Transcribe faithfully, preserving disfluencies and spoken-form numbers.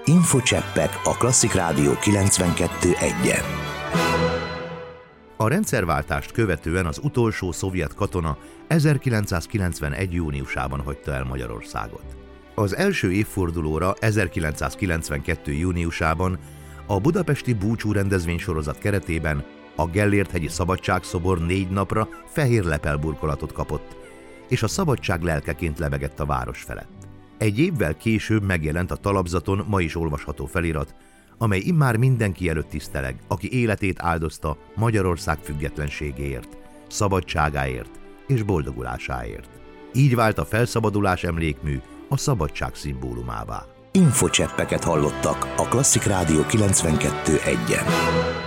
Infocseppek a Klasszik Rádió kilencvenkettő egyen. A rendszerváltást követően az utolsó szovjet katona ezerkilencszázkilencvenegy. júniusában hagyta el Magyarországot. Az első évfordulóra ezerkilencszázkilencvenkettő. júniusában a budapesti búcsú rendezvénysorozat keretében a Gellért-hegyi Szabadságszobor négy napra fehér lepelburkolatot kapott, és a szabadság lelkeként lebegett a város felett. Egy évvel később megjelent a talapzaton ma is olvasható felirat, amely immár mindenki előtt tiszteleg, aki életét áldozta Magyarország függetlenségéért, szabadságáért és boldogulásáért. Így vált a felszabadulás emlékmű a szabadság szimbólumává. Infocseppeket hallottak a Klasszik Rádió kilencvenkettő egyen.